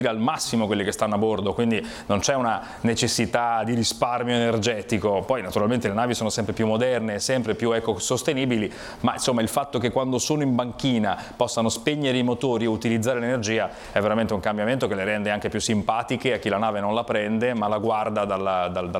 al massimo quelli che stanno a bordo, quindi non c'è una necessità di risparmio energetico. Poi naturalmente le navi sono sempre più moderne, sempre più ecosostenibili, ma insomma il fatto che quando sono in banchina possano spegnere i motori e utilizzare l'energia è veramente un cambiamento che le rende anche più simpatiche a chi la nave non la prende ma la guarda dal